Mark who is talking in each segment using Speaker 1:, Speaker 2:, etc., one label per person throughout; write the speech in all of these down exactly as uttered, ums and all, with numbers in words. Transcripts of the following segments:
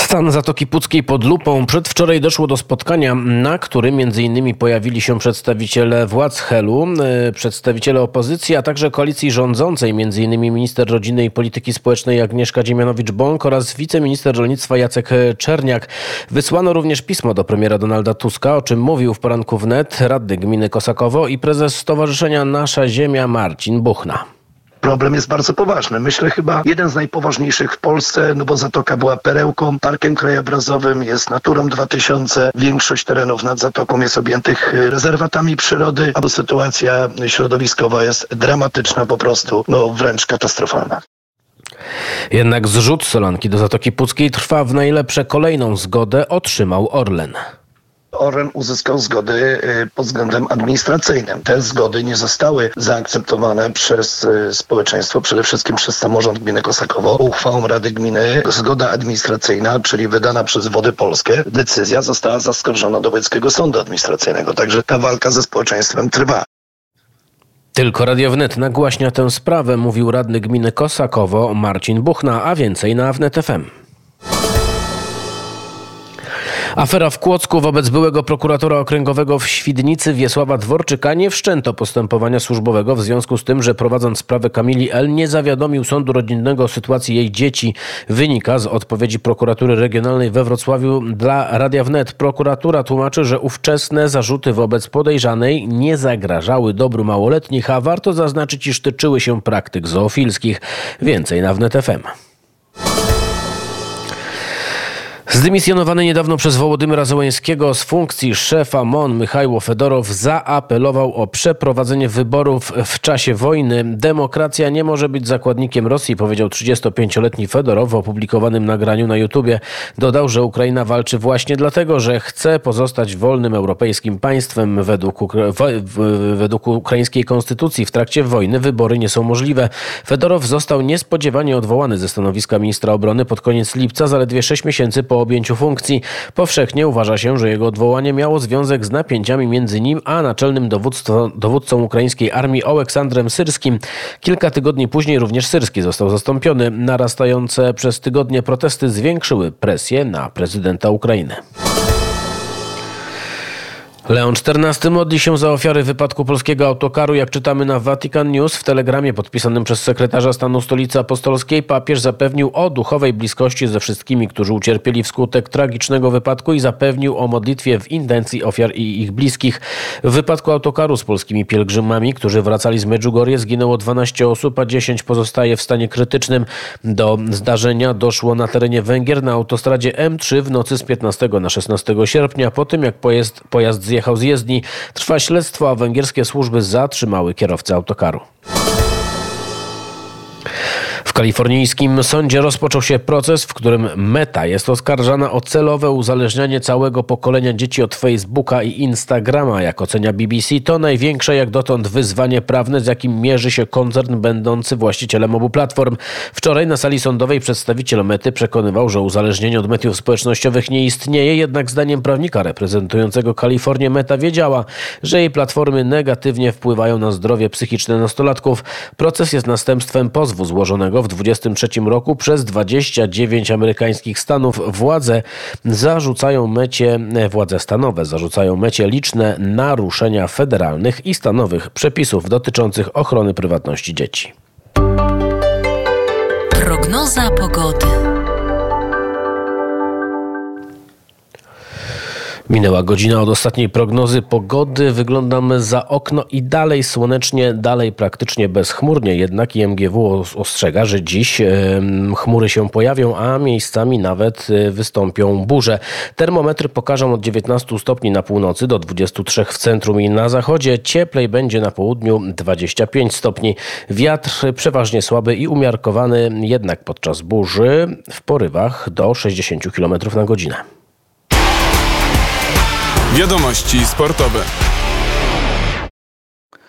Speaker 1: Stan Zatoki Puckiej pod lupą. Przedwczoraj doszło do spotkania, na którym między innymi pojawili się przedstawiciele władz Helu, przedstawiciele opozycji, a także koalicji rządzącej, między innymi minister rodziny i polityki społecznej Agnieszka Dziemianowicz-Bąk oraz wiceminister rolnictwa Jacek Czerniak. Wysłano również pismo do premiera Donalda Tuska, o czym mówił w poranku wnet radny gminy Kosakowo i prezes Stowarzyszenia Nasza Ziemia Marcin Buchna.
Speaker 2: Problem jest bardzo poważny. Myślę chyba jeden z najpoważniejszych w Polsce, no bo Zatoka była perełką, parkiem krajobrazowym, jest Naturą dwa tysiące. Większość terenów nad Zatoką jest objętych rezerwatami przyrody, a sytuacja środowiskowa jest dramatyczna, po prostu, no wręcz katastrofalna.
Speaker 1: Jednak zrzut solanki do Zatoki Puckiej trwa. W najlepsze kolejną zgodę otrzymał Orlen.
Speaker 2: Orlen uzyskał zgody pod względem administracyjnym. Te zgody nie zostały zaakceptowane przez społeczeństwo, przede wszystkim przez samorząd gminy Kosakowo. Uchwałą Rady Gminy zgoda administracyjna, czyli wydana przez Wody Polskie, decyzja została zaskarżona do Wojewódzkiego Sądu Administracyjnego. Także ta walka ze społeczeństwem trwa.
Speaker 1: Tylko Radio Wnet nagłaśnia tę sprawę, mówił radny gminy Kosakowo Marcin Buchna, a więcej na Wnet F M. Afera w Kłodzku. Wobec byłego prokuratora okręgowego w Świdnicy Wiesława Dworczyka nie wszczęto postępowania służbowego w związku z tym, że prowadząc sprawę Kamili L. nie zawiadomił sądu rodzinnego o sytuacji jej dzieci. Wynika z odpowiedzi prokuratury regionalnej we Wrocławiu dla Radia Wnet. Prokuratura tłumaczy, że ówczesne zarzuty wobec podejrzanej nie zagrażały dobru małoletnich, a warto zaznaczyć, iż tyczyły się praktyk zoofilskich. Więcej na Wnet F M. Zdymisjonowany niedawno przez Wołodymyra Zełenskiego z funkcji szefa M O N Michajło Fedorow zaapelował o przeprowadzenie wyborów w czasie wojny. Demokracja nie może być zakładnikiem Rosji, powiedział trzydziestopięcioletni Fedorow w opublikowanym nagraniu na YouTubie. Dodał, że Ukraina walczy właśnie dlatego, że chce pozostać wolnym europejskim państwem. Według, Ukra- w- według ukraińskiej konstytucji w trakcie wojny wybory nie są możliwe. Fedorow został niespodziewanie odwołany ze stanowiska ministra obrony pod koniec lipca, zaledwie sześć miesięcy po objęciu funkcji. Powszechnie uważa się, że jego odwołanie miało związek z napięciami między nim a naczelnym dowództwo, dowódcą ukraińskiej armii Oleksandrem Syrskim. Kilka tygodni później również Syrski został zastąpiony. Narastające przez tygodnie protesty zwiększyły presję na prezydenta Ukrainy. Leon czternasty modli się za ofiary wypadku polskiego autokaru. Jak czytamy na Vatican News, w telegramie podpisanym przez sekretarza stanu Stolicy Apostolskiej papież zapewnił o duchowej bliskości ze wszystkimi, którzy ucierpieli wskutek tragicznego wypadku i zapewnił o modlitwie w intencji ofiar i ich bliskich. W wypadku autokaru z polskimi pielgrzymami, którzy wracali z Medjugorje, zginęło dwanaście osób, a dziesięć pozostaje w stanie krytycznym. Do zdarzenia doszło na terenie Węgier na autostradzie M trzy w nocy z piętnastego na szesnastego sierpnia. Po tym jak pojazd, pojazd zjechał Jechał z jezdni. Trwa śledztwo, a węgierskie służby zatrzymały kierowcę autokaru. W kalifornijskim sądzie rozpoczął się proces, w którym Meta jest oskarżana o celowe uzależnianie całego pokolenia dzieci od Facebooka i Instagrama. Jak ocenia B B C, to największe jak dotąd wyzwanie prawne, z jakim mierzy się koncern będący właścicielem obu platform. Wczoraj na sali sądowej przedstawiciel Mety przekonywał, że uzależnienie od mediów społecznościowych nie istnieje, jednak zdaniem prawnika reprezentującego Kalifornię Meta wiedziała, że jej platformy negatywnie wpływają na zdrowie psychiczne nastolatków. Proces jest następstwem pozwu złożonego w dwudziestym trzecim roku przez dwadzieścia dziewięć amerykańskich stanów. Władze zarzucają Mecie, władze stanowe zarzucają Mecie liczne naruszenia federalnych i stanowych przepisów dotyczących ochrony prywatności dzieci.
Speaker 3: Prognoza pogody.
Speaker 1: Minęła godzina od ostatniej prognozy pogody. Wyglądamy za okno i dalej słonecznie, dalej praktycznie bezchmurnie. Jednak I M G W ostrzega, że dziś e, chmury się pojawią, a miejscami nawet e, wystąpią burze. Termometry pokażą od dziewiętnastu stopni na północy do dwudziestu trzech w centrum i na zachodzie. Cieplej będzie na południu, dwadzieścia pięć stopni. Wiatr przeważnie słaby i umiarkowany, jednak podczas burzy w porywach do sześćdziesięciu kilometrów na godzinę.
Speaker 4: Wiadomości sportowe.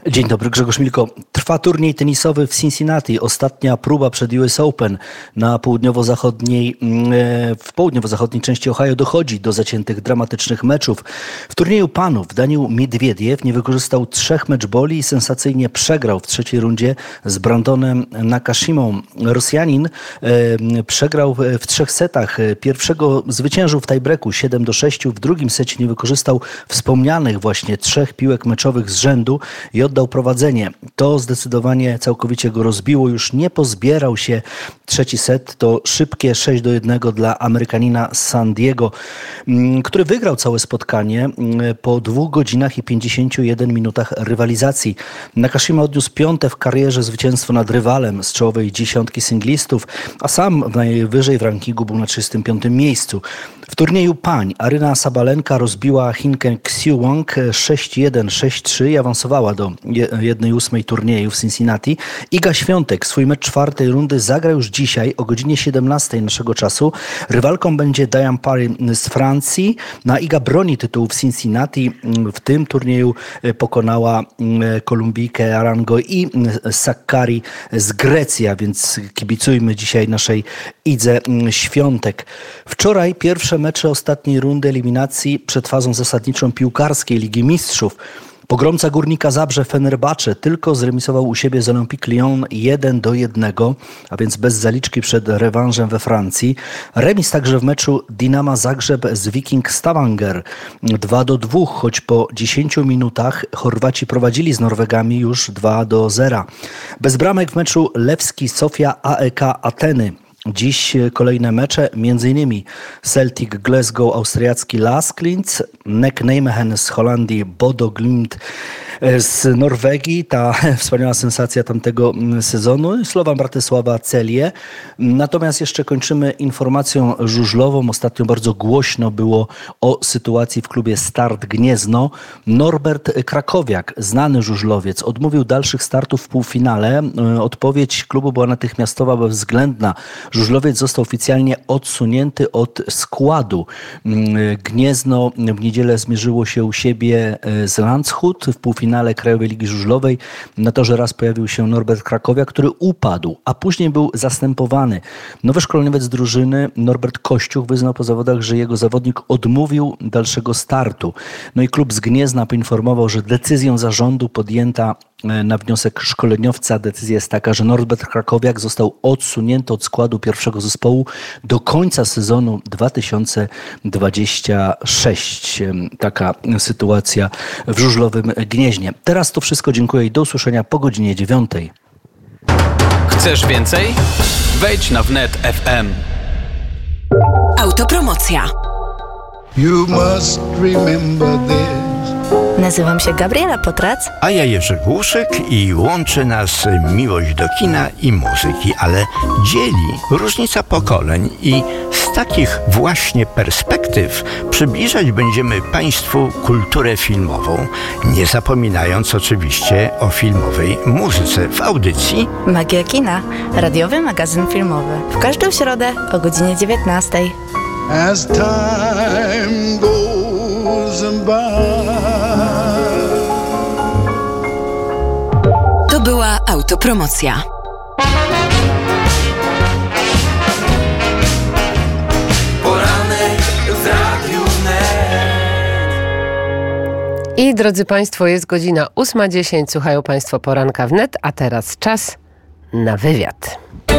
Speaker 4: Dzień dobry, Grzegorz Milko. Trwa turniej tenisowy w Cincinnati. Ostatnia próba przed U S Open. Na południowo-zachodniej, w południowo-zachodniej części Ohio dochodzi do zaciętych, dramatycznych meczów. W turnieju panów Daniil Miedwiediew nie wykorzystał trzech meczboli i sensacyjnie przegrał w trzeciej rundzie z Brandonem Nakashimą. Rosjanin e, przegrał w trzech setach. Pierwszego zwyciężył w tiebreaku siedem do sześciu. W drugim secie nie wykorzystał wspomnianych właśnie trzech piłek meczowych z rzędu i oddał prowadzenie. To zdecydowanie całkowicie go rozbiło. Już nie pozbierał się. Trzeci set to szybkie sześć do jednego dla Amerykanina z San Diego, który wygrał całe spotkanie po dwóch godzinach i pięćdziesięciu jeden minutach rywalizacji. Nakashima odniósł piąte w karierze zwycięstwo nad rywalem z czołowej dziesiątki singlistów, a sam najwyżej w rankingu był na trzydziestym piątym miejscu. W turnieju pań Aryna Sabalenka rozbiła Chinkę Xiu Wang sześć jeden sześć trzy i awansowała do jednej ósmej turnieju w Cincinnati. Iga Świątek swój mecz czwartej rundy zagra już dzisiaj o godzinie siedemnastej naszego czasu. Rywalką będzie Diane Parry z Francji. No, Iga broni tytułu w Cincinnati. W tym turnieju pokonała Kolumbijkę Arango i Sakkari z Grecji, a więc kibicujmy dzisiaj naszej Idze Świątek. Wczoraj pierwsze mecze ostatniej rundy eliminacji przed fazą zasadniczą piłkarskiej Ligi Mistrzów. Pogromca Górnika Zabrze Fenerbahce tylko zremisował u siebie z Olympique Lyon jeden do jednego, a więc bez zaliczki przed rewanżem we Francji. Remis także w meczu Dinama Zagrzeb z Viking Stavanger dwa do dwóch, choć po dziesięciu minutach Chorwaci prowadzili z Norwegami już dwa do zera. Bez bramek w meczu Lewski Sofia A E K Ateny. Dziś kolejne mecze, m.in. Celtic Glasgow, austriacki Lask Linz, Nek Nijmegen z Holandii, Bodo Glimt z Norwegii, ta wspaniała sensacja tamtego sezonu, Slovan Bratysława Celię. Natomiast jeszcze kończymy informacją żużlową. Ostatnio bardzo głośno było o sytuacji w klubie Start Gniezno. Norbert Krakowiak, znany żużlowiec, odmówił dalszych startów w półfinale. Odpowiedź klubu była natychmiastowa, bezwzględna. Żużlowiec został oficjalnie odsunięty od składu. Gniezno w niedzielę zmierzyło się u siebie z Landshut w półfinale Krajowej Ligi Żużlowej. Na torze raz pojawił się Norbert Krakowiak, który upadł, a później był zastępowany. Nowy szkoleniowiec drużyny Norbert Kościuch wyznał po zawodach, że jego zawodnik odmówił dalszego startu. No i klub z Gniezna poinformował, że decyzją zarządu podjęta na wniosek szkoleniowca decyzja jest taka, że Norbert Krakowiak został odsunięty od składu pierwszego zespołu do końca sezonu dwa tysiące dwudziestego szóstego. Taka sytuacja w żużlowym Gnieźnie. Teraz to wszystko. Dziękuję i do usłyszenia po godzinie dziewiątej.
Speaker 5: Chcesz więcej? Wejdź na wnet kropka f m.
Speaker 3: Autopromocja.
Speaker 6: You must remember this.
Speaker 7: Nazywam się Gabriela Potrac.
Speaker 8: A ja Jerzy Głuszyk i łączy nas miłość do kina i muzyki, ale dzieli różnica pokoleń i z takich właśnie perspektyw przybliżać będziemy Państwu kulturę filmową, nie zapominając oczywiście o filmowej muzyce w audycji
Speaker 7: Magia Kina, radiowy magazyn filmowy. W każdą środę o godzinie dziewiętnastej.
Speaker 6: As time goes by.
Speaker 3: To była autopromocja.
Speaker 5: Poranek w Radiu Wnet.
Speaker 9: I drodzy Państwo, jest godzina ósma dziesięć. Słuchają Państwo Poranka Wnet, a teraz czas na wywiad.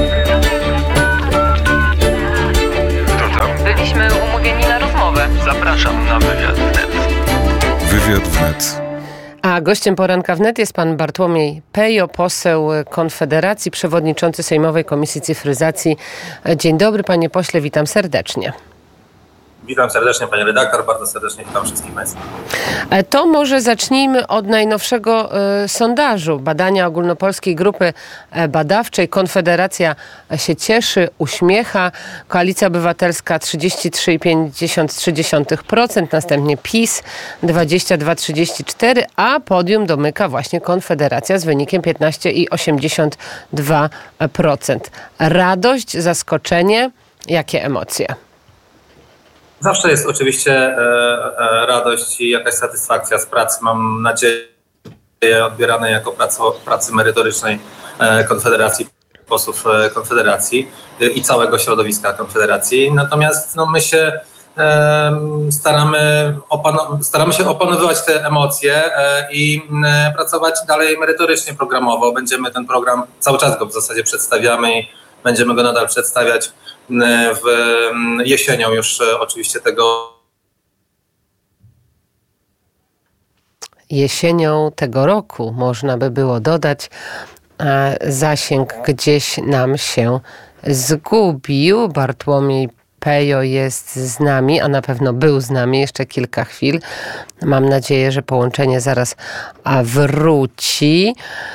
Speaker 10: Byliśmy umówieni na rozmowę. Zapraszam na wywiad wnet.
Speaker 11: Wywiad wnet.
Speaker 9: A gościem Poranka Wnet jest pan Bartłomiej Pejo, poseł Konfederacji, przewodniczący Sejmowej Komisji Cyfryzacji. Dzień dobry, panie pośle, witam serdecznie.
Speaker 12: Witam serdecznie, pani redaktor, bardzo serdecznie witam wszystkich państwa.
Speaker 9: To może zacznijmy od najnowszego y, sondażu, badania ogólnopolskiej grupy badawczej. Konfederacja się cieszy, uśmiecha. Koalicja Obywatelska trzydzieści trzy przecinek pięćdziesiąt trzy procent, następnie PiS dwadzieścia dwa przecinek trzydzieści cztery procent, a podium domyka właśnie Konfederacja z wynikiem piętnaście przecinek osiemdziesiąt dwa procent. Radość, zaskoczenie, jakie emocje?
Speaker 12: Zawsze jest oczywiście e, e, radość i jakaś satysfakcja z pracy. Mam nadzieję, odbierane jako pracy, pracy merytorycznej Konfederacji, posłów Konfederacji i całego środowiska Konfederacji. Natomiast no, my się staramy, opan- staramy się opanowywać te emocje i pracować dalej merytorycznie, programowo. Będziemy ten program, cały czas go w zasadzie przedstawiamy i będziemy go nadal przedstawiać w jesienią już oczywiście tego
Speaker 9: Jesienią tego roku, można by było dodać. Zasięg gdzieś nam się zgubił. Bartłomiej Pejo jest z nami, a na pewno był z nami jeszcze kilka chwil. Mam nadzieję, że połączenie zaraz wróci.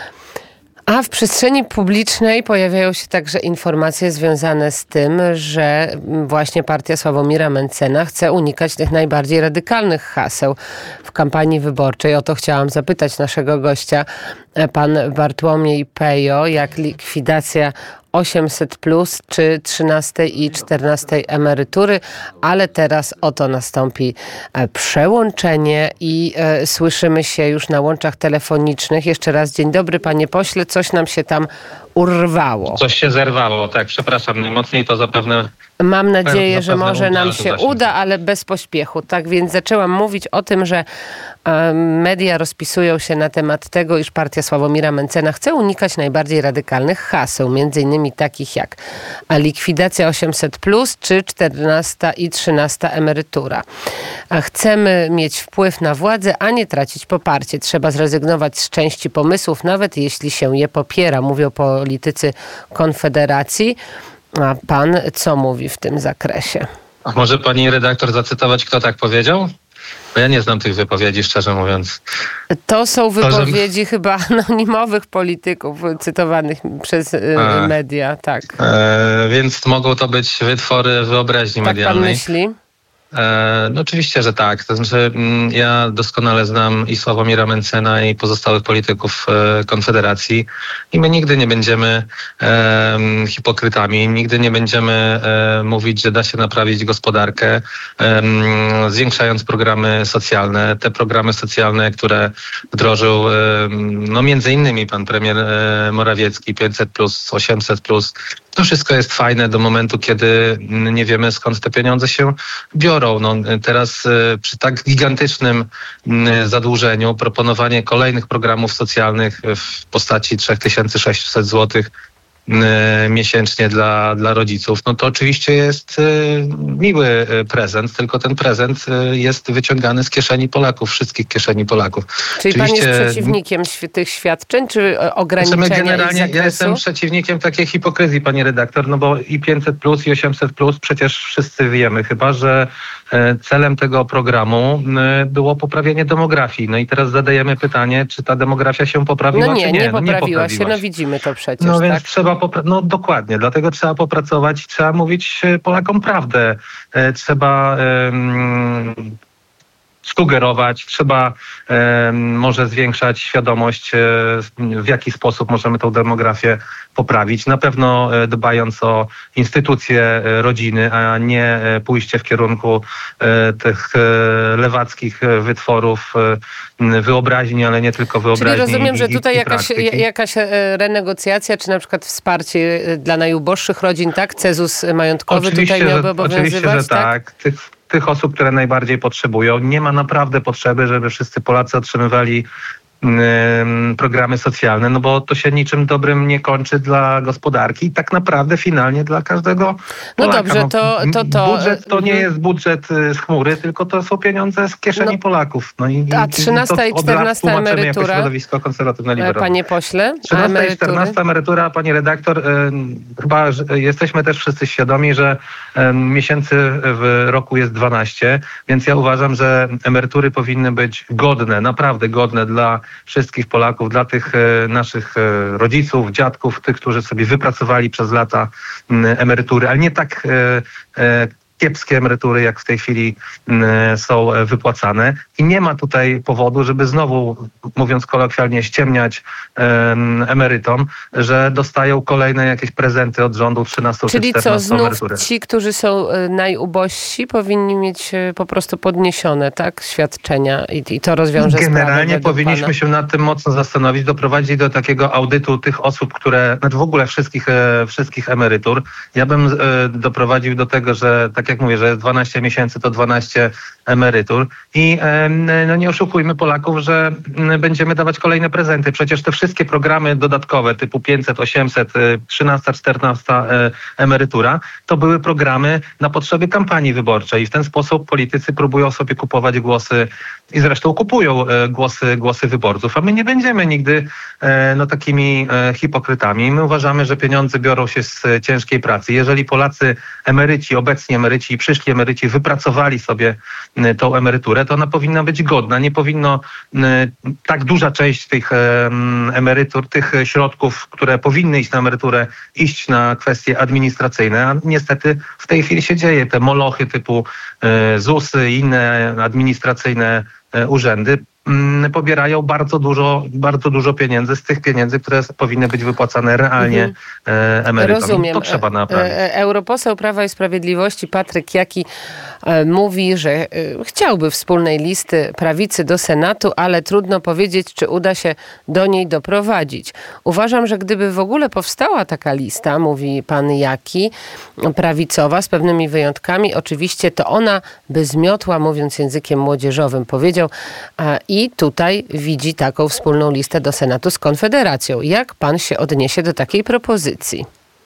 Speaker 9: A w przestrzeni publicznej pojawiają się także informacje związane z tym, że właśnie partia Sławomira Mentzena chce unikać tych najbardziej radykalnych haseł w kampanii wyborczej. O to chciałam zapytać naszego gościa, pan Bartłomiej Pejo, jak likwidacja osiemset plus, czy trzynastej i czternastej emerytury, ale teraz oto nastąpi przełączenie i e, słyszymy się już na łączach telefonicznych. Jeszcze raz dzień dobry, panie pośle, coś nam się tam urwało.
Speaker 13: Coś się zerwało, tak, przepraszam najmocniej, to zapewne...
Speaker 9: Mam nadzieję,
Speaker 13: zapewne
Speaker 9: że może
Speaker 13: uda,
Speaker 9: nam się uda, ale bez pośpiechu. Tak więc zaczęłam mówić o tym, że e, media rozpisują się na temat tego, iż partia Sławomira Mentzena chce unikać najbardziej radykalnych haseł, między innymi takich jak likwidacja osiemset plus, czy czternasta i trzynasta emerytura. A chcemy mieć wpływ na władzę, a nie tracić poparcie. Trzeba zrezygnować z części pomysłów, nawet jeśli się je popiera, mówią politycy Konfederacji. A pan co mówi w tym zakresie?
Speaker 13: A może pani redaktor zacytować, kto tak powiedział? Bo ja nie znam tych wypowiedzi, szczerze mówiąc.
Speaker 9: To są wypowiedzi
Speaker 13: to, że...
Speaker 9: chyba anonimowych polityków cytowanych przez e, media, tak.
Speaker 13: E, więc mogą to być wytwory wyobraźni
Speaker 9: tak
Speaker 13: medialnej.
Speaker 9: Pan myśli?
Speaker 13: E, no oczywiście, że tak. To znaczy m, ja doskonale znam i Sławomira Mentzena i pozostałych polityków e, Konfederacji i my nigdy nie będziemy e, hipokrytami, nigdy nie będziemy e, mówić, że da się naprawić gospodarkę, e, m, zwiększając programy socjalne. Te programy socjalne, które wdrożył e, no między innymi pan premier e, Morawiecki, pięćset plus, osiemset plus. To wszystko jest fajne do momentu, kiedy nie wiemy, skąd te pieniądze się biorą. No, teraz przy tak gigantycznym zadłużeniu proponowanie kolejnych programów socjalnych w postaci trzy tysiące sześćset złotych miesięcznie dla, dla rodziców, no to oczywiście jest y, miły prezent, tylko ten prezent y, jest wyciągany z kieszeni Polaków, wszystkich kieszeni Polaków.
Speaker 9: Czyli
Speaker 13: oczywiście,
Speaker 9: pan jest przeciwnikiem tych świadczeń, czy ograniczenia
Speaker 13: generalnie
Speaker 9: ich
Speaker 13: ja jestem przeciwnikiem takiej hipokryzji, pani redaktor, no bo i pięćset plus, i osiemset plus, przecież wszyscy wiemy chyba, że celem tego programu było poprawienie demografii. No i teraz zadajemy pytanie, czy ta demografia się poprawiła,
Speaker 9: no nie,
Speaker 13: czy nie?
Speaker 9: nie poprawiła,
Speaker 13: no nie poprawiła
Speaker 9: się, no widzimy to przecież.
Speaker 13: No
Speaker 9: tak?
Speaker 13: więc trzeba, popra- no dokładnie, dlatego trzeba popracować, trzeba mówić Polakom prawdę. Trzeba um, sugerować, trzeba e, może zwiększać świadomość, e, w jaki sposób możemy tą demografię poprawić. Na pewno e, dbając o instytucje e, rodziny, a nie e, pójście w kierunku e, tych e, lewackich wytworów, e, wyobraźni, ale nie tylko wyobraźni.
Speaker 9: Czyli rozumiem,
Speaker 13: i,
Speaker 9: że tutaj
Speaker 13: i
Speaker 9: jakaś, jakaś renegocjacja, czy na przykład wsparcie dla najuboższych rodzin, tak? Cezus majątkowy
Speaker 13: oczywiście,
Speaker 9: tutaj miałby
Speaker 13: że,
Speaker 9: obowiązywać,
Speaker 13: oczywiście, że
Speaker 9: tak?
Speaker 13: tak. Tych, tych osób, które najbardziej potrzebują. Nie ma naprawdę potrzeby, żeby wszyscy Polacy otrzymywali programy socjalne, no bo to się niczym dobrym nie kończy dla gospodarki i tak naprawdę finalnie dla każdego Polaka.
Speaker 9: No dobrze, to... to, to
Speaker 13: budżet to nie jest budżet z chmury, tylko to są pieniądze z kieszeni no, Polaków. No i,
Speaker 9: a trzynasta i czternasta emerytura?
Speaker 13: Jako środowisko konserwatywne-liberalne.
Speaker 9: Panie pośle?
Speaker 13: trzynasta i czternasta emerytura, pani redaktor, y, chyba jesteśmy też wszyscy świadomi, że y, miesięcy w roku jest dwanaście, więc ja uważam, że emerytury powinny być godne, naprawdę godne dla wszystkich Polaków, dla tych e, naszych e, rodziców, dziadków, tych, którzy sobie wypracowali przez lata m, emerytury, ale nie tak e, e, kiepskie emerytury, jak w tej chwili są wypłacane. I nie ma tutaj powodu, żeby znowu, mówiąc kolokwialnie, ściemniać um, emerytom, że dostają kolejne jakieś prezenty od rządu trzynastą czy
Speaker 9: Czyli
Speaker 13: czternastą
Speaker 9: co, znów
Speaker 13: emeryturę.
Speaker 9: ci, którzy są najubożsi, powinni mieć po prostu podniesione, tak, świadczenia i, i to rozwiąże sprawę.
Speaker 13: Generalnie powinniśmy
Speaker 9: pana.
Speaker 13: się nad tym mocno zastanowić, doprowadzić do takiego audytu tych osób, które, znaczy w ogóle wszystkich, e, wszystkich emerytur. Ja bym e, doprowadził do tego, że tak jak mówię, że jest dwanaście miesięcy, to dwanaście emerytur i e, no nie oszukujmy Polaków, że będziemy dawać kolejne prezenty. Przecież te wszystkie programy dodatkowe typu pięćset, osiemset, trzynasta, czternasta e, emerytura, to były programy na potrzeby kampanii wyborczej i w ten sposób politycy próbują sobie kupować głosy i zresztą kupują e, głosy, głosy wyborców, a my nie będziemy nigdy e, no, takimi e, hipokrytami. My uważamy, że pieniądze biorą się z e, ciężkiej pracy. Jeżeli Polacy, emeryci, obecni emeryci i przyszli emeryci wypracowali sobie e, tą emeryturę, to ona powinna być godna. Nie powinno e, tak duża część tych e, emerytur, tych środków, które powinny iść na emeryturę, iść na kwestie administracyjne, a niestety w tej chwili się dzieje. Te molochy typu e, ZUS-y i inne administracyjne e, urzędy pobierają bardzo dużo, bardzo dużo pieniędzy z tych pieniędzy, które powinny być wypłacane realnie mhm. emerytom.
Speaker 9: Rozumiem.
Speaker 13: To trzeba naprawić.
Speaker 9: Europoseł Prawa i Sprawiedliwości Patryk Jaki mówi, że chciałby wspólnej listy prawicy do Senatu, ale trudno powiedzieć, czy uda się do niej doprowadzić. Uważam, że gdyby w ogóle powstała taka lista, mówi pan Jaki, prawicowa, z pewnymi wyjątkami, oczywiście to ona by zmiotła, mówiąc językiem młodzieżowym, powiedział, i tutaj widzi taką wspólną listę do Senatu z Konfederacją. Jak pan się odniesie do takiej propozycji?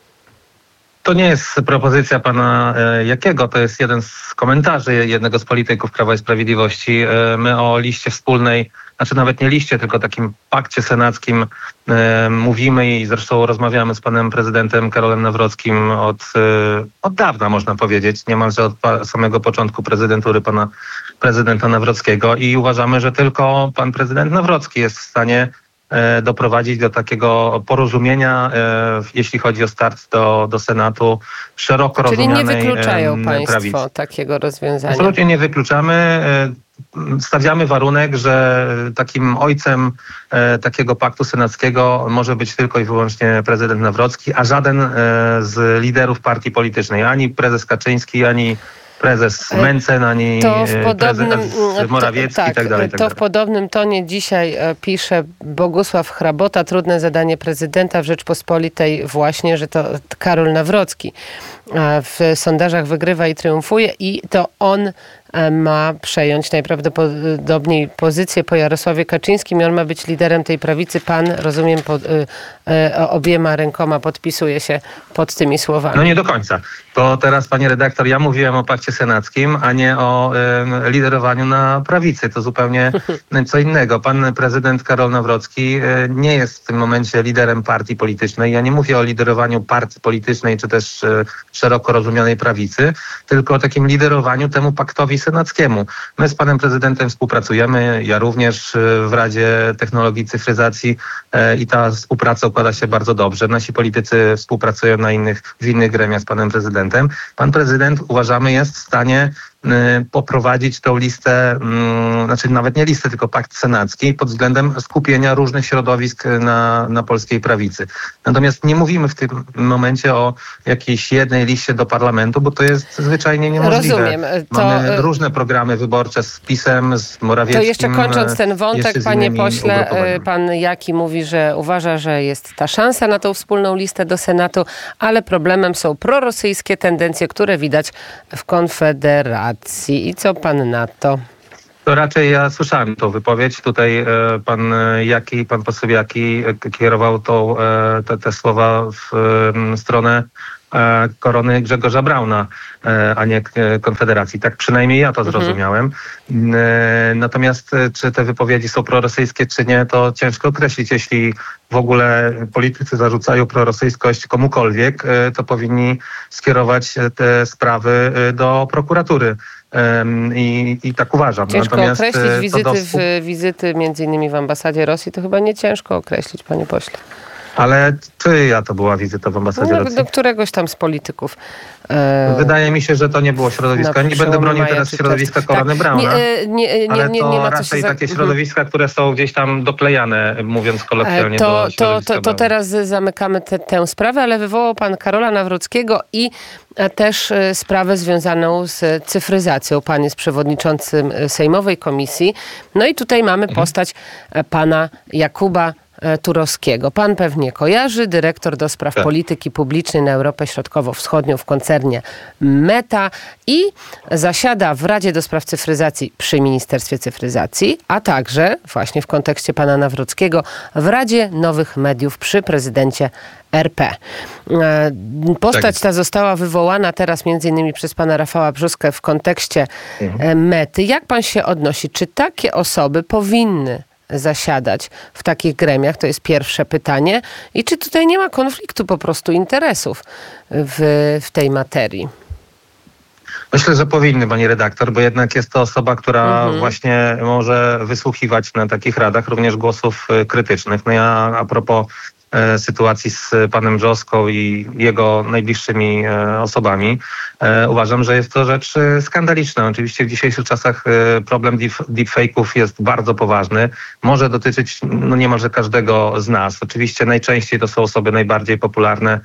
Speaker 13: To nie jest propozycja pana Jakiego, to jest jeden z komentarzy jednego z polityków Prawa i Sprawiedliwości. My o liście wspólnej, znaczy nawet nie liście, tylko takim pakcie senackim e, mówimy i zresztą rozmawiamy z panem prezydentem Karolem Nawrockim od, e, od dawna, można powiedzieć, niemalże od pa, samego początku prezydentury pana prezydenta Nawrockiego i uważamy, że tylko pan prezydent Nawrocki jest w stanie e, doprowadzić do takiego porozumienia, e, jeśli chodzi o start do, do Senatu, szeroko
Speaker 9: Czyli
Speaker 13: rozumianej
Speaker 9: nie wykluczają
Speaker 13: e,
Speaker 9: państwo
Speaker 13: prawicy.
Speaker 9: takiego rozwiązania?
Speaker 13: Absolutnie nie wykluczamy. E, Stawiamy warunek, że takim ojcem e, takiego paktu senackiego może być tylko i wyłącznie prezydent Nawrocki, a żaden e, z liderów partii politycznej, ani prezes Kaczyński, ani prezes Mencen, ani
Speaker 9: to w podobnym,
Speaker 13: prezes Morawiecki
Speaker 9: to, tak,
Speaker 13: i tak dalej. Tak
Speaker 9: to
Speaker 13: dalej.
Speaker 9: w podobnym tonie dzisiaj pisze Bogusław Hrabota, trudne zadanie prezydenta w Rzeczpospolitej właśnie, że to Karol Nawrocki w sondażach wygrywa i triumfuje i to on ma przejąć najprawdopodobniej pozycję po Jarosławie Kaczyńskim i on ma być liderem tej prawicy. Pan, rozumiem, pod, y, y, obiema rękoma podpisuje się pod tymi słowami.
Speaker 13: No nie do końca. To teraz, panie redaktor, ja mówiłem o pakcie senackim, a nie o y, liderowaniu na prawicy. To zupełnie co innego. Pan prezydent Karol Nawrocki y, nie jest w tym momencie liderem partii politycznej. Ja nie mówię o liderowaniu partii politycznej, czy też y, szeroko rozumianej prawicy, tylko o takim liderowaniu temu paktowi senackiemu. My z panem prezydentem współpracujemy, ja również w Radzie Technologii Cyfryzacji e, i ta współpraca układa się bardzo dobrze. Nasi politycy współpracują na innych, w innych gremiach z panem prezydentem. Pan prezydent, uważamy, jest w stanie poprowadzić tą listę, znaczy nawet nie listę, tylko pakt senacki pod względem skupienia różnych środowisk na, na polskiej prawicy. Natomiast nie mówimy w tym momencie o jakiejś jednej liście do parlamentu, bo to jest zwyczajnie niemożliwe.
Speaker 9: Rozumiem. To,
Speaker 13: Mamy różne programy wyborcze z PiS-em, z Morawieckim.
Speaker 9: To jeszcze kończąc ten wątek, panie pośle, pan Jaki mówi, że uważa, że jest ta szansa na tą wspólną listę do Senatu, ale problemem są prorosyjskie tendencje, które widać w Konfederacji. I co pan na to?
Speaker 13: To raczej ja słyszałem tą wypowiedź. Tutaj e, pan Jaki, pan poseł Jaki kierował tą, e, te, te słowa w e, stronę e, korony Grzegorza Brauna, e, a nie Konfederacji. Tak przynajmniej ja to mhm. zrozumiałem. E, natomiast czy te wypowiedzi są prorosyjskie, czy nie, to ciężko określić. Jeśli w ogóle politycy zarzucają prorosyjskość komukolwiek, e, to powinni skierować te sprawy do prokuratury. I, I tak uważam.
Speaker 9: Ciężko
Speaker 13: Natomiast
Speaker 9: określić wizyty,
Speaker 13: do...
Speaker 9: w, wizyty między innymi w ambasadzie Rosji, to chyba nie ciężko określić, panie pośle.
Speaker 13: Ale czyja to była wizyta w ambasadzie
Speaker 9: No,
Speaker 13: Rosji?
Speaker 9: do któregoś tam z polityków. E,
Speaker 13: Wydaje mi się, że to nie było środowisko. Nie będę bronił teraz środowiska Korony Brauna,
Speaker 9: nie, nie, nie,
Speaker 13: ale
Speaker 9: nie,
Speaker 13: to
Speaker 9: nie ma co
Speaker 13: raczej
Speaker 9: się
Speaker 13: takie
Speaker 9: za...
Speaker 13: środowiska, które są gdzieś tam doklejane, mówiąc kolokwialnie,
Speaker 9: to,
Speaker 13: do
Speaker 9: to,
Speaker 13: środowiska
Speaker 9: to, to
Speaker 13: Brauna.
Speaker 9: teraz zamykamy te, tę sprawę, ale wywołał pan Karola Nawrockiego i też sprawę związaną z cyfryzacją. Pan jest przewodniczącym Sejmowej Komisji. No i tutaj mamy postać pana Jakuba Turowskiego. Pan pewnie kojarzy, dyrektor do spraw
Speaker 13: tak.
Speaker 9: polityki publicznej na Europę Środkowo-Wschodnią w koncernie Meta i zasiada w Radzie do Spraw Cyfryzacji przy Ministerstwie Cyfryzacji, a także właśnie w kontekście pana Nawrockiego w Radzie Nowych Mediów przy prezydencie R P. Postać
Speaker 13: tak.
Speaker 9: ta została wywołana teraz między innymi przez pana Rafała Brzoskę w kontekście mhm. Mety. Jak pan się odnosi? Czy takie osoby powinny zasiadać w takich gremiach? To jest pierwsze pytanie. I czy tutaj nie ma konfliktu po prostu interesów w, w tej materii?
Speaker 13: Myślę, że powinny, pani redaktor, bo jednak jest to osoba, która
Speaker 9: Mhm.
Speaker 13: właśnie może wysłuchiwać na takich radach również głosów y, krytycznych. No ja a propos e, sytuacji z panem Brzoską i jego najbliższymi e, osobami, e, uważam, że jest to rzecz e, skandaliczna. Oczywiście w dzisiejszych czasach e, problem deep, deepfake'ów jest bardzo poważny. Może dotyczyć no, niemalże każdego z nas. Oczywiście najczęściej to są osoby najbardziej popularne,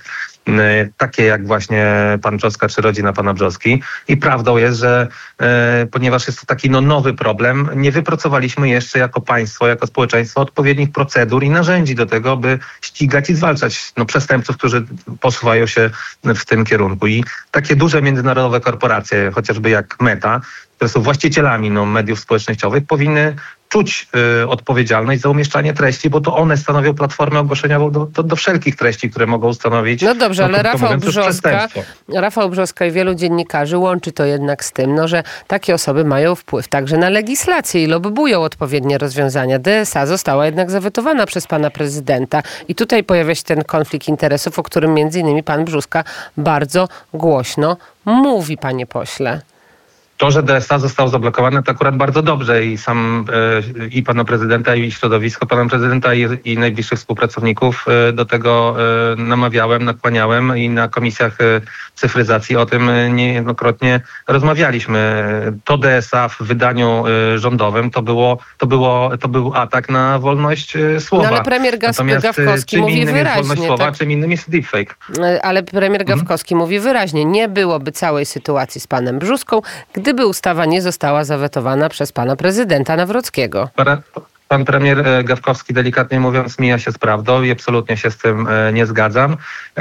Speaker 13: takie jak właśnie pan Brzoska czy rodzina pana Brzoski. I prawdą jest, że e, ponieważ jest to taki no, nowy problem, nie wypracowaliśmy jeszcze jako państwo, jako społeczeństwo odpowiednich procedur i narzędzi do tego, by ścigać i zwalczać no, przestępców, którzy posuwają się w tym kierunku. I takie duże międzynarodowe korporacje, chociażby jak Meta, które są właścicielami no, mediów społecznościowych, powinny czuć y, odpowiedzialność za umieszczanie treści, bo to one stanowią platformę ogłoszeniową do, do, do wszelkich treści, które mogą stanowić...
Speaker 9: No dobrze,
Speaker 13: no,
Speaker 9: ale
Speaker 13: krótko
Speaker 9: Rafał
Speaker 13: mówiąc,
Speaker 9: Brzoska, Rafał Brzoska i wielu dziennikarzy łączy to jednak z tym, no, że takie osoby mają wpływ także na legislację i lobbują odpowiednie rozwiązania. D S A została jednak zawetowana przez pana prezydenta i tutaj pojawia się ten konflikt interesów, o którym między innymi pan Brzóska bardzo głośno mówi, panie pośle.
Speaker 13: To, że D S A został zablokowany, to akurat bardzo dobrze i sam e, i pana prezydenta, i środowisko pana prezydenta i, i najbliższych współpracowników e, do tego e, namawiałem, nakłaniałem i na komisjach e, cyfryzacji o tym e, niejednokrotnie rozmawialiśmy. To D S A w wydaniu e, rządowym to było, to było, to był atak na wolność e, słowa.
Speaker 9: No ale premier Gaz-
Speaker 13: Natomiast,
Speaker 9: Gawkowski
Speaker 13: czym
Speaker 9: mówi
Speaker 13: innym
Speaker 9: wyraźnie,
Speaker 13: jest wolność słowa,
Speaker 9: tak?
Speaker 13: czym innym jest deepfake.
Speaker 9: Ale premier Gawkowski mhm. mówi wyraźnie, nie byłoby całej sytuacji z panem Brzuską, gdyby ustawa nie została zawetowana przez pana prezydenta Nawrockiego.
Speaker 13: Pan premier Gawkowski, delikatnie mówiąc, mija się z prawdą i absolutnie się z tym nie zgadzam.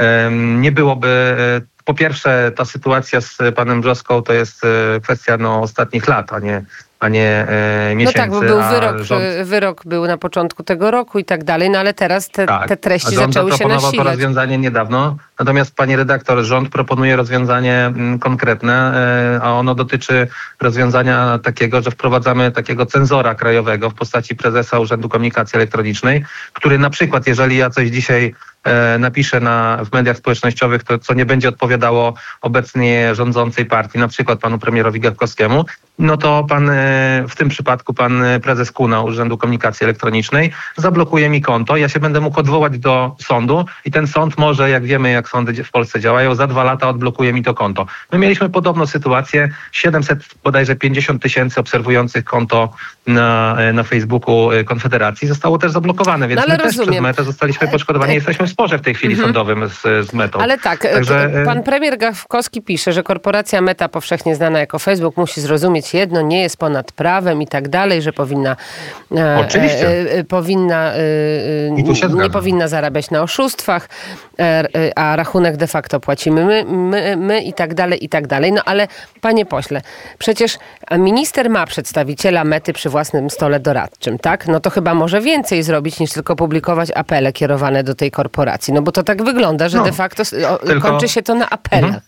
Speaker 13: Nie byłoby... Po pierwsze, ta sytuacja z panem Brzoską to jest kwestia no, ostatnich lat, a nie, a nie e, miesięcy.
Speaker 9: No tak, bo był wyrok,
Speaker 13: rząd...
Speaker 9: wyrok był na początku tego roku i tak dalej, no ale teraz te,
Speaker 13: tak,
Speaker 9: te treści
Speaker 13: rząd
Speaker 9: zaczęły się
Speaker 13: zaproponował
Speaker 9: nasilać.
Speaker 13: to rozwiązanie niedawno, natomiast pani redaktor, rząd proponuje rozwiązanie m, konkretne, e, a ono dotyczy rozwiązania takiego, że wprowadzamy takiego cenzora krajowego w postaci prezesa Urzędu Komunikacji Elektronicznej, który na przykład, jeżeli ja coś dzisiaj e, napiszę na, w mediach społecznościowych, to co nie będzie odpowiadało obecnie rządzącej partii, na przykład panu premierowi Gawkowskiemu, no to pan, w tym przypadku pan prezes Kuna Urzędu Komunikacji Elektronicznej zablokuje mi konto. Ja się będę mógł odwołać do sądu i ten sąd może, jak wiemy, jak sądy w Polsce działają, za dwa lata odblokuje mi to konto. My mieliśmy podobną sytuację. siedemset, bodajże pięćdziesiąt tysięcy obserwujących konto na, na Facebooku Konfederacji zostało też zablokowane, więc
Speaker 9: no,
Speaker 13: my
Speaker 9: rozumiem.
Speaker 13: też przez Metę zostaliśmy poszkodowani. Jesteśmy w sporze w tej chwili mhm. sądowym z, z Metą.
Speaker 9: Ale tak, Także, pan premier Gawkowski pisze, że korporacja Meta, powszechnie znana jako Facebook, musi zrozumieć jedno, nie jest ponad prawem i tak dalej, że powinna
Speaker 13: Oczywiście.
Speaker 9: E, e, powinna e, nie powinna zarabiać na oszustwach, e, a rachunek de facto płacimy my, my, my i tak dalej, i tak dalej. No ale panie pośle, przecież minister ma przedstawiciela Mety przy własnym stole doradczym, tak? No to chyba może więcej zrobić niż tylko publikować apele kierowane do tej korporacji. No bo to tak wygląda, że no, de facto o,
Speaker 13: tylko...
Speaker 9: kończy się to na apelach. Mhm.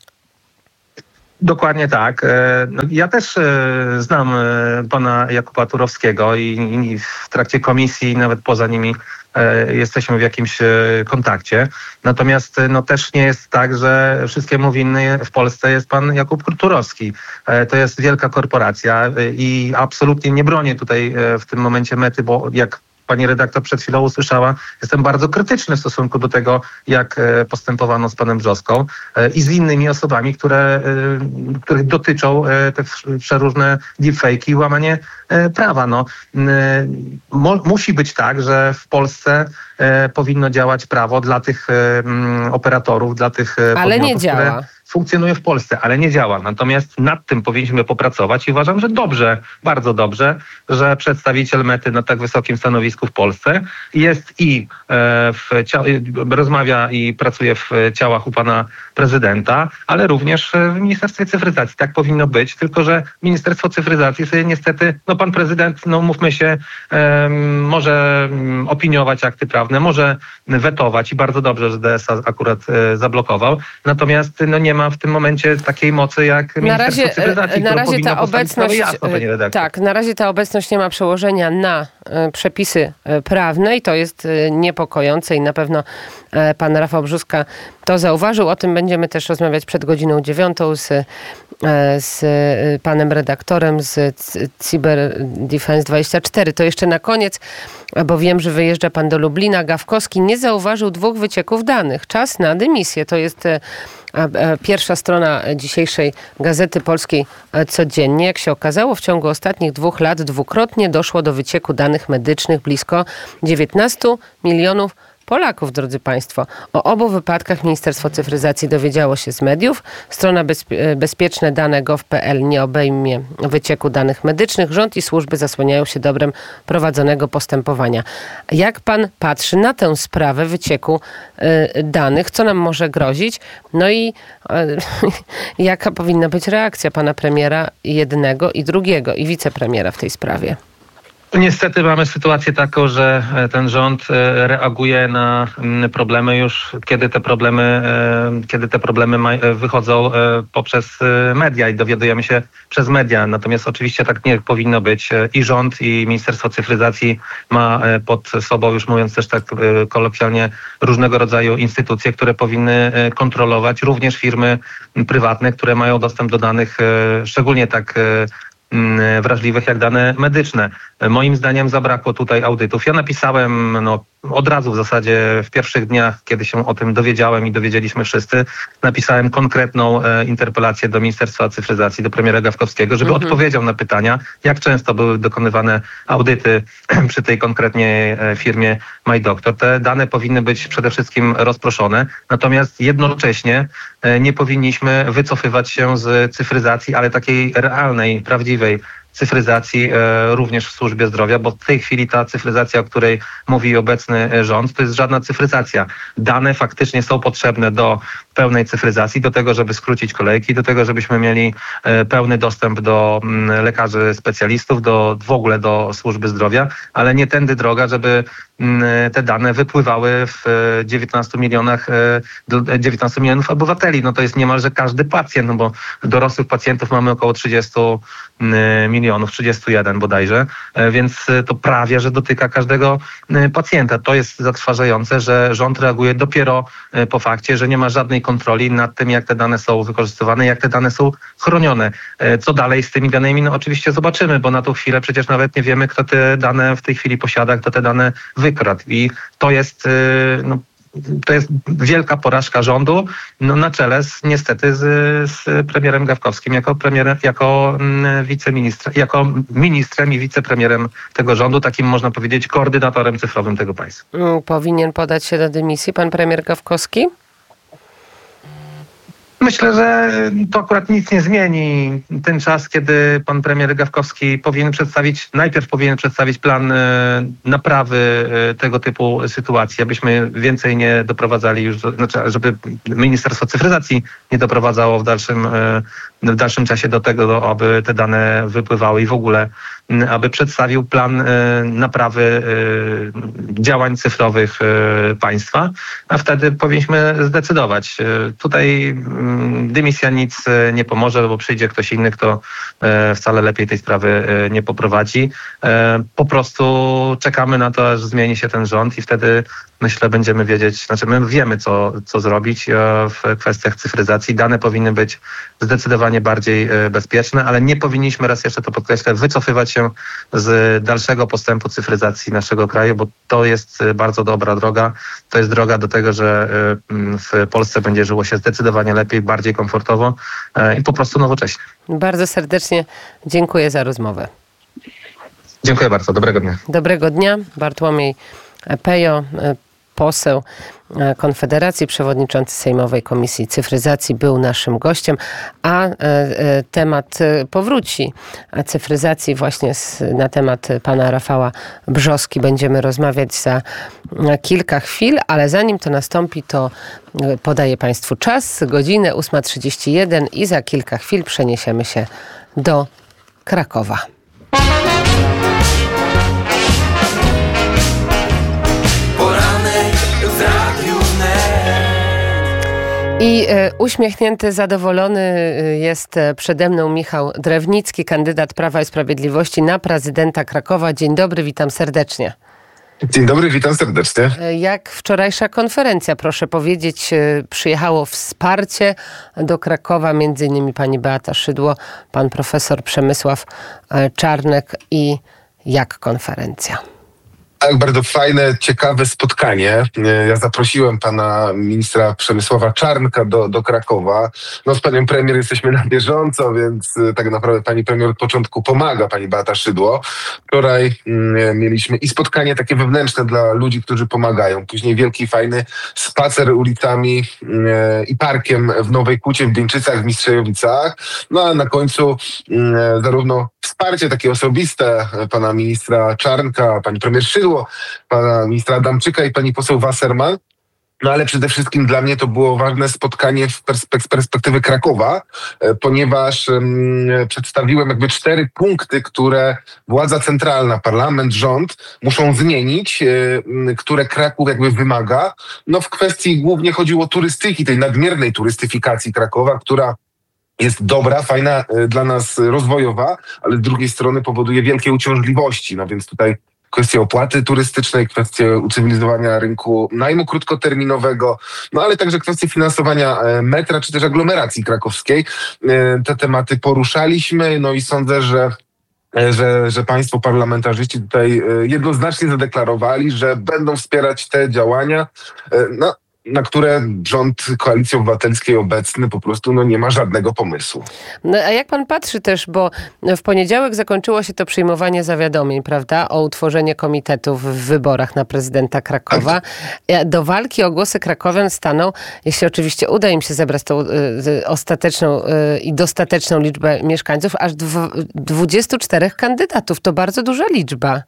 Speaker 13: Dokładnie tak. No, ja też znam pana Jakuba Turowskiego i, i w trakcie komisji, nawet poza nimi, jesteśmy w jakimś kontakcie. Natomiast no, też nie jest tak, że wszystkiemu winny w Polsce jest pan Jakub Turowski. To jest wielka korporacja i absolutnie nie bronię tutaj w tym momencie Mety, bo jak pani redaktor przed chwilą usłyszała, jestem bardzo krytyczny w stosunku do tego, jak postępowano z panem Brzoską i z innymi osobami, które, których dotyczą te przeróżne deepfake'i i łamanie prawa. No, musi być tak, że w Polsce powinno działać prawo dla tych operatorów, dla tych
Speaker 9: Ale
Speaker 13: podmiotów,
Speaker 9: nie działa.
Speaker 13: które funkcjonuje w Polsce, ale nie działa. Natomiast nad tym powinniśmy popracować i uważam, że dobrze, bardzo dobrze, że przedstawiciel Mety na tak wysokim stanowisku w Polsce jest i w cia- rozmawia i pracuje w ciałach u pana prezydenta, ale również w Ministerstwie Cyfryzacji. Tak powinno być, tylko że Ministerstwo Cyfryzacji sobie niestety, no pan prezydent, no mówmy się, um, może opiniować akty prawne, może wetować i bardzo dobrze, że D S A akurat e, zablokował. Natomiast no nie ma w tym momencie takiej mocy jak
Speaker 9: na
Speaker 13: Ministerstwo
Speaker 9: razie,
Speaker 13: Cyfryzacji,
Speaker 9: na razie ta obecność,
Speaker 13: jasno, pani redaktor.
Speaker 9: tak, na razie ta obecność nie ma przełożenia na e, przepisy e, prawne i to jest e, niepokojące i na pewno e, pan Rafał Brzuska to zauważył. O tym będziemy też rozmawiać przed godziną dziewiątą z, e, z e, panem redaktorem z Cyber Defense dwadzieścia cztery. To jeszcze na koniec, bo wiem, że wyjeżdża pan do Lublina. Gawkowski nie zauważył dwóch wycieków danych. Czas na dymisję. To jest e, pierwsza strona dzisiejszej Gazety Polskiej Codziennie. Jak się okazało, w ciągu ostatnich dwóch lat dwukrotnie doszło do wycieku danych medycznych blisko dziewiętnastu milionów Polaków, drodzy Państwo. O obu wypadkach Ministerstwo Cyfryzacji dowiedziało się z mediów. Strona bezpie- bezpieczne dane gov kropka p l nie obejmie wycieku danych medycznych. Rząd i służby zasłaniają się dobrem prowadzonego postępowania. Jak pan patrzy na tę sprawę wycieku y, danych? Co nam może grozić? No i y, jaka powinna być reakcja pana premiera jednego i drugiego i wicepremiera w tej sprawie?
Speaker 13: Niestety mamy sytuację taką, że ten rząd reaguje na problemy już, kiedy te problemy, kiedy te problemy wychodzą poprzez media i dowiadujemy się przez media. Natomiast oczywiście tak nie powinno być. I rząd, i Ministerstwo Cyfryzacji ma pod sobą, już mówiąc też tak kolokwialnie, różnego rodzaju instytucje, które powinny kontrolować również firmy prywatne, które mają dostęp do danych, szczególnie tak wrażliwych jak dane medyczne. Moim zdaniem zabrakło tutaj audytów. Ja napisałem no, od razu w zasadzie w pierwszych dniach, kiedy się o tym dowiedziałem i dowiedzieliśmy wszyscy, napisałem konkretną e, interpelację do Ministerstwa Cyfryzacji, do premiera Gawkowskiego, żeby mhm. odpowiedział na pytania, jak często były dokonywane audyty przy tej konkretnej e, firmie MyDoctor. Te dane powinny być przede wszystkim rozproszone, natomiast jednocześnie e, nie powinniśmy wycofywać się z cyfryzacji, ale takiej realnej, prawdziwej cyfryzacji e, również w służbie zdrowia, bo w tej chwili ta cyfryzacja, o której mówi obecny rząd, to jest żadna cyfryzacja. Dane faktycznie są potrzebne do pełnej cyfryzacji, do tego, żeby skrócić kolejki, do tego, żebyśmy mieli e, pełny dostęp do m, lekarzy specjalistów, do w ogóle do służby zdrowia, ale nie tędy droga, żeby m, te dane wypływały w e, dziewiętnastu milionach, e, do dziewiętnastu milionów obywateli. No to jest niemalże każdy pacjent, no bo dorosłych pacjentów mamy około trzydziestu milionów, trzydzieści jeden bodajże, więc to prawie, że dotyka każdego pacjenta. To jest zatrważające, że rząd reaguje dopiero po fakcie, że nie ma żadnej kontroli nad tym, jak te dane są wykorzystywane, jak te dane są chronione. Co dalej z tymi danymi? No oczywiście zobaczymy, bo na tą chwilę przecież nawet nie wiemy, kto te dane w tej chwili posiada, kto te dane wykradł. I to jest no, to jest wielka porażka rządu, no na czele z, niestety z, z premierem Gawkowskim jako premierem, jako wiceministrem, jako ministrem i wicepremierem tego rządu, takim można powiedzieć koordynatorem cyfrowym tego państwa.
Speaker 9: Powinien podać się do dymisji pan premier Gawkowski?
Speaker 13: Myślę, że to akurat nic nie zmieni. Ten czas, kiedy pan premier Gawkowski powinien przedstawić, najpierw powinien przedstawić plan naprawy tego typu sytuacji, abyśmy więcej nie doprowadzali już, znaczy, żeby Ministerstwo Cyfryzacji nie doprowadzało w dalszym, w dalszym czasie do tego, aby te dane wypływały i w ogóle, aby przedstawił plan naprawy działań cyfrowych państwa, a wtedy powinniśmy zdecydować. Tutaj dymisja nic nie pomoże, bo przyjdzie ktoś inny, kto wcale lepiej tej sprawy nie poprowadzi. Po prostu czekamy na to, aż zmieni się ten rząd i wtedy myślę, będziemy wiedzieć, znaczy my wiemy, co, co zrobić w kwestiach cyfryzacji. Dane powinny być zdecydowanie bardziej bezpieczne, ale nie powinniśmy, raz jeszcze to podkreślę, wycofywać się z dalszego postępu cyfryzacji naszego kraju, bo to jest bardzo dobra droga. To jest droga do tego, że w Polsce będzie żyło się zdecydowanie lepiej, bardziej komfortowo i po prostu nowocześnie.
Speaker 9: Bardzo serdecznie dziękuję za rozmowę.
Speaker 13: Dziękuję bardzo. Dobrego dnia.
Speaker 9: Dobrego dnia. Bartłomiej Pejo, poseł Konfederacji, przewodniczący Sejmowej Komisji Cyfryzacji, był naszym gościem, a temat powróci cyfryzacji właśnie na temat pana Rafała Brzoski. Będziemy rozmawiać za kilka chwil, ale zanim to nastąpi, to podaję państwu czas, godzinę ósma trzydzieści jeden i za kilka chwil przeniesiemy się do Krakowa. I e, uśmiechnięty, zadowolony jest przede mną Michał Drewnicki, kandydat Prawa i Sprawiedliwości na prezydenta Krakowa. Dzień dobry, witam serdecznie.
Speaker 14: Dzień dobry, witam serdecznie.
Speaker 9: Jak wczorajsza konferencja, proszę powiedzieć, przyjechało wsparcie do Krakowa, między innymi pani Beata Szydło, pan profesor Przemysław Czarnek i jak konferencja?
Speaker 14: Tak, bardzo fajne, ciekawe spotkanie. Ja zaprosiłem pana ministra Przemysława Czarnka do, do Krakowa. No z panią premier jesteśmy na bieżąco, więc tak naprawdę pani premier od początku pomaga, pani Beata Szydło. Wczoraj mm, mieliśmy i spotkanie takie wewnętrzne dla ludzi, którzy pomagają. Później wielki, fajny spacer ulicami mm, i parkiem w Nowej Kucie, w Bieńczycach, w Mistrzejowicach. No a na końcu mm, zarówno wsparcie takie osobiste pana ministra Czarnka, pani premier Szydło, pana ministra Adamczyka i pani poseł Wasserman. No ale przede wszystkim dla mnie to było ważne spotkanie w perspek- z perspektywy Krakowa, ponieważ um, przedstawiłem jakby cztery punkty, które władza centralna, parlament, rząd muszą zmienić, um, które Kraków jakby wymaga. No w kwestii głównie chodziło o turystyki, tej nadmiernej turystyfikacji Krakowa, która jest dobra, fajna, dla nas rozwojowa, ale z drugiej strony powoduje wielkie uciążliwości. No więc tutaj kwestie opłaty turystycznej, kwestie ucywilizowania rynku najmu krótkoterminowego, no ale także kwestie finansowania metra czy też aglomeracji krakowskiej. Te tematy poruszaliśmy, no i sądzę, że Że, że państwo parlamentarzyści tutaj jednoznacznie zadeklarowali, że będą wspierać te działania, no, na które rząd Koalicji Obywatelskiej obecny po prostu no, nie ma żadnego pomysłu.
Speaker 9: No, a jak pan patrzy też, bo w poniedziałek zakończyło się to przyjmowanie zawiadomień, prawda, o utworzenie komitetów w wyborach na prezydenta Krakowa. Do walki o głosy krakowian staną, jeśli oczywiście uda im się zebrać tą y, ostateczną y, i dostateczną liczbę mieszkańców, aż dwudziestu czterech kandydatów. To bardzo duża liczba.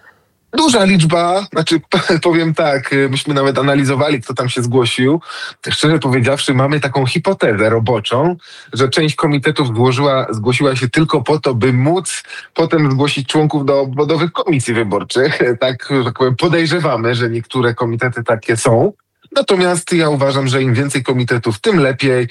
Speaker 14: Duża liczba, znaczy powiem tak, myśmy nawet analizowali, kto tam się zgłosił. Szczerze powiedziawszy, mamy taką hipotezę roboczą, że część komitetów złożyła, zgłosiła się tylko po to, by móc potem zgłosić członków do obwodowych komisji wyborczych. Tak, tak powiem, podejrzewamy, że niektóre komitety takie są. Natomiast ja uważam, że im więcej komitetów, tym lepiej.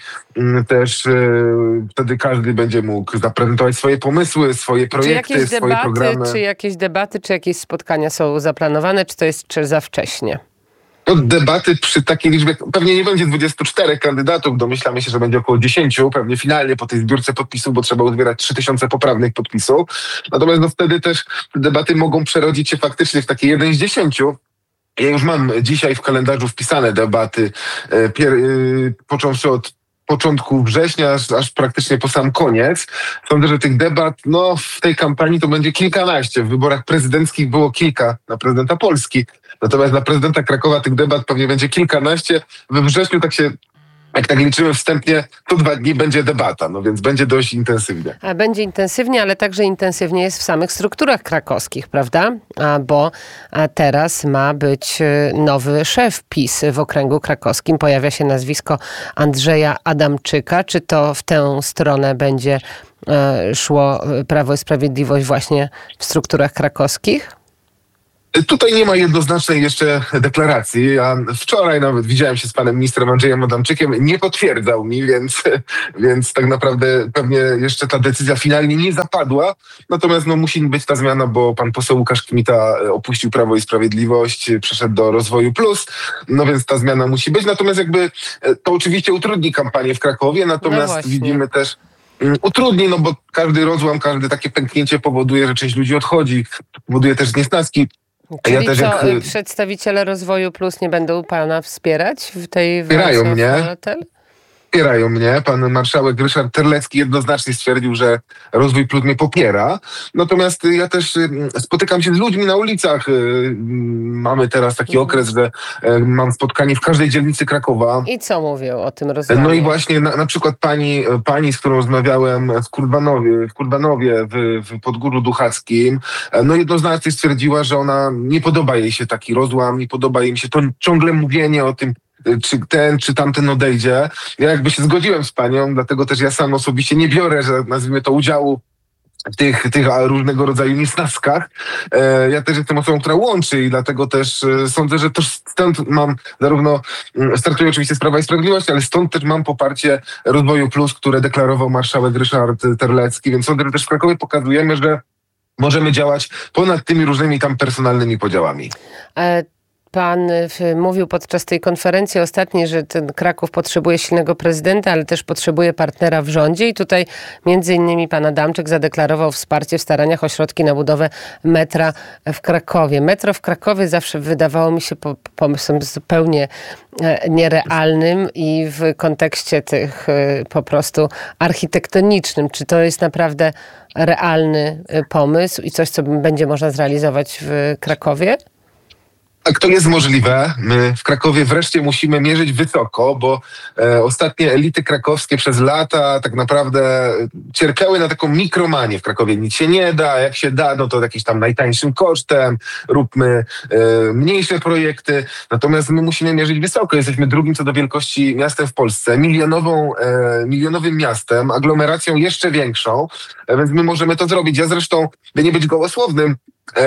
Speaker 14: Też yy, wtedy każdy będzie mógł zaprezentować swoje pomysły, swoje projekty,
Speaker 9: czy jakieś
Speaker 14: swoje
Speaker 9: debaty,
Speaker 14: programy.
Speaker 9: Czy jakieś debaty, czy jakieś spotkania są zaplanowane, czy to jest czy za wcześnie?
Speaker 14: No, debaty przy takiej liczbie, pewnie nie będzie dwudziestu czterech kandydatów, domyślamy się, że będzie około dziesięciu, pewnie finalnie po tej zbiórce podpisów, bo trzeba uzbierać trzy tysiące poprawnych podpisów. Natomiast no, wtedy też debaty mogą przerodzić się faktycznie w takie jeden z dziesięciu. Ja już mam dzisiaj w kalendarzu wpisane debaty, e, pier, e, począwszy od początku września, aż, aż praktycznie po sam koniec. Sądzę, że tych debat no, w tej kampanii to będzie kilkanaście. W wyborach prezydenckich było kilka na prezydenta Polski. Natomiast na prezydenta Krakowa tych debat pewnie będzie kilkanaście. We wrześniu tak się... Jak tak liczymy wstępnie, to dwa dni będzie debata, no więc będzie dość intensywnie.
Speaker 9: A będzie intensywnie, ale także intensywnie jest w samych strukturach krakowskich, prawda? A, bo a teraz ma być nowy szef PiS w okręgu krakowskim. Pojawia się nazwisko Andrzeja Adamczyka. Czy to w tę stronę będzie e, szło Prawo i Sprawiedliwość właśnie w strukturach krakowskich?
Speaker 14: Tutaj nie ma jednoznacznej jeszcze deklaracji. Ja wczoraj nawet widziałem się z panem ministrem Andrzejem Adamczykiem. Nie potwierdzał mi, więc, więc tak naprawdę pewnie jeszcze ta decyzja finalnie nie zapadła. Natomiast no, musi być ta zmiana, bo pan poseł Łukasz Kmita opuścił Prawo i Sprawiedliwość, przeszedł do Rozwoju Plus. No więc ta zmiana musi być. Natomiast jakby to oczywiście utrudni kampanię w Krakowie. Natomiast no widzimy też utrudni, no bo każdy rozłam, każde takie pęknięcie powoduje, że część ludzi odchodzi. Powoduje też niesnaski.
Speaker 9: Czyli
Speaker 14: ja też
Speaker 9: co,
Speaker 14: jak...
Speaker 9: przedstawiciele Rozwoju Plus nie będą pana wspierać w tej
Speaker 14: Wspierają
Speaker 9: walce
Speaker 14: mnie.
Speaker 9: o Obywatel?
Speaker 14: Wspierają mnie. Pan marszałek Ryszard Terlecki jednoznacznie stwierdził, że Rozwój Plus mnie popiera. Natomiast ja też spotykam się z ludźmi na ulicach. Mamy teraz taki okres, że mam spotkanie w każdej dzielnicy Krakowa.
Speaker 9: I co mówią o tym rozwoju?
Speaker 14: No i właśnie na, na przykład pani, pani, z którą rozmawiałem w Kurbanowie, w, Kurbanowie, w, w Podgórzu Duchackim, no jednoznacznie stwierdziła, że ona nie podoba jej się taki rozłam, nie podoba jej się to ciągle mówienie o tym, czy ten, czy tamten odejdzie. Ja jakby się zgodziłem z panią, dlatego też ja sam osobiście nie biorę, że nazwijmy to udziału w tych, tych różnego rodzaju niesnaskach. E, ja też jestem osobą, która łączy i dlatego też e, sądzę, że to stąd mam zarówno, m, startuję oczywiście z Prawa i Sprawiedliwości, ale stąd też mam poparcie Rozwoju Plus, które deklarował marszałek Ryszard Terlecki, więc sądzę, że też w Krakowie pokazujemy, że możemy działać ponad tymi różnymi tam personalnymi podziałami.
Speaker 9: E- Pan mówił podczas tej konferencji ostatniej, że ten Kraków potrzebuje silnego prezydenta, ale też potrzebuje partnera w rządzie i tutaj między innymi pan Adamczyk zadeklarował wsparcie w staraniach o środki na budowę metra w Krakowie. Metro w Krakowie zawsze wydawało mi się pomysłem zupełnie nierealnym i w kontekście tych po prostu architektonicznym. Czy to jest naprawdę realny pomysł i coś, co będzie można zrealizować w Krakowie?
Speaker 14: Tak, to jest możliwe. My w Krakowie wreszcie musimy mierzyć wysoko, bo e, ostatnie elity krakowskie przez lata tak naprawdę cierpiały na taką mikromanię. W Krakowie nic się nie da, jak się da, no to jakimś tam najtańszym kosztem, róbmy e, mniejsze projekty. Natomiast my musimy mierzyć wysoko. Jesteśmy drugim co do wielkości miastem w Polsce, milionową, e, milionowym miastem, aglomeracją jeszcze większą, e, więc my możemy to zrobić. Ja zresztą, by nie być gołosłownym,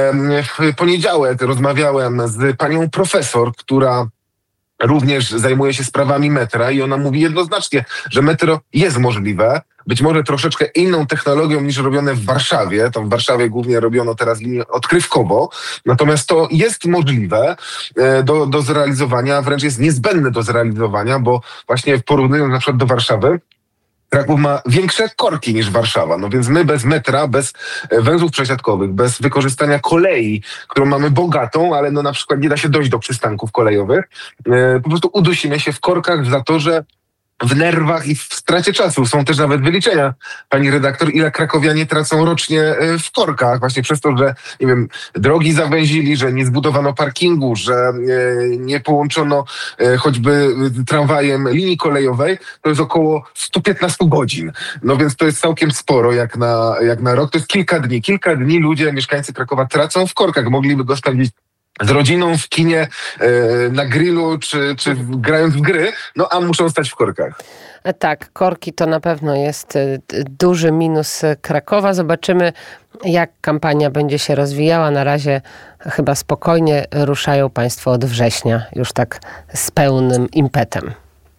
Speaker 14: w poniedziałek rozmawiałem z panią profesor, która również zajmuje się sprawami metra i ona mówi jednoznacznie, że metro jest możliwe, być może troszeczkę inną technologią niż robione w Warszawie. Tam w Warszawie głównie robiono teraz linię odkrywkowo, natomiast to jest możliwe do, do zrealizowania, wręcz jest niezbędne do zrealizowania, bo właśnie porównując na przykład do Warszawy, Kraków ma większe korki niż Warszawa, no więc my bez metra, bez węzłów przesiadkowych, bez wykorzystania kolei, którą mamy bogatą, ale no na przykład nie da się dojść do przystanków kolejowych, e, po prostu udusimy się w korkach, w zatorze, w nerwach i w stracie czasu. Są też nawet wyliczenia, pani redaktor, ile krakowianie tracą rocznie w korkach, właśnie przez to, że nie wiem, drogi zawęzili, że nie zbudowano parkingu, że nie połączono choćby tramwajem linii kolejowej, to jest około sto piętnaście godzin. No więc to jest całkiem sporo jak na, jak na rok. To jest kilka dni. Kilka dni ludzie, mieszkańcy Krakowa tracą w korkach. Mogliby go spędzić z rodziną w kinie, na grillu, czy, czy grając w gry, no a muszą stać w korkach.
Speaker 9: Tak, korki to na pewno jest duży minus Krakowa. Zobaczymy, jak kampania będzie się rozwijała. Na razie chyba spokojnie ruszają państwo od września, już tak z pełnym impetem.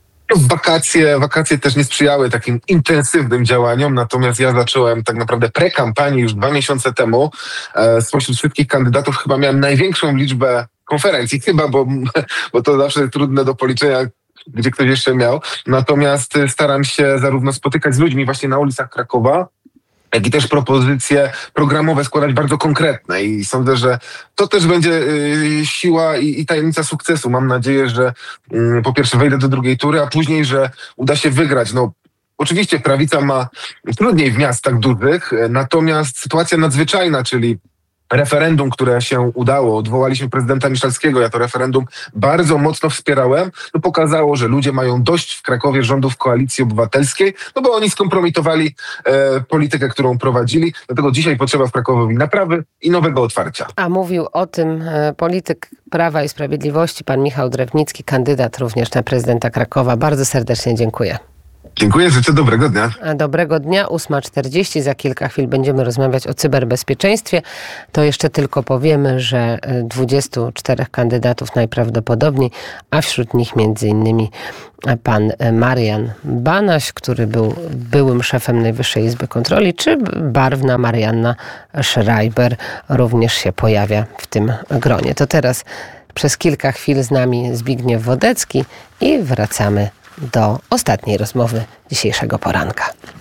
Speaker 14: Wakacje, wakacje też nie sprzyjały takim intensywnym działaniom, natomiast ja zacząłem tak naprawdę prekampanię już dwa miesiące temu. E, spośród wszystkich kandydatów chyba miałem największą liczbę konferencji, chyba, bo, bo to zawsze trudne do policzenia, gdzie ktoś jeszcze miał. Natomiast staram się zarówno spotykać z ludźmi właśnie na ulicach Krakowa, jak i też propozycje programowe składać bardzo konkretne i sądzę, że to też będzie y, siła i, i tajemnica sukcesu. Mam nadzieję, że y, po pierwsze wejdę do drugiej tury, a później, że uda się wygrać. No, oczywiście prawica ma trudniej w miastach dużych, natomiast sytuacja nadzwyczajna, czyli referendum, które się udało, odwołaliśmy prezydenta Miszalskiego, ja to referendum bardzo mocno wspierałem, no pokazało, że ludzie mają dość w Krakowie rządów Koalicji Obywatelskiej, no bo oni skompromitowali e, politykę, którą prowadzili, dlatego dzisiaj potrzeba w Krakowie naprawy i nowego otwarcia.
Speaker 9: A mówił o tym e, polityk Prawa i Sprawiedliwości, pan Michał Drewnicki, kandydat również na prezydenta Krakowa. Bardzo serdecznie dziękuję.
Speaker 14: Dziękuję, życzę dobrego dnia.
Speaker 9: Dobrego dnia, ósma czterdzieści. Za kilka chwil będziemy rozmawiać o cyberbezpieczeństwie. To jeszcze tylko powiemy, że dwudziestu czterech kandydatów najprawdopodobniej, a wśród nich między innymi pan Marian Banaś, który był byłym szefem Najwyższej Izby Kontroli, czy barwna Marianna Schreiber również się pojawia w tym gronie. To teraz przez kilka chwil z nami Zbigniew Wodecki i wracamy do ostatniej rozmowy dzisiejszego poranka.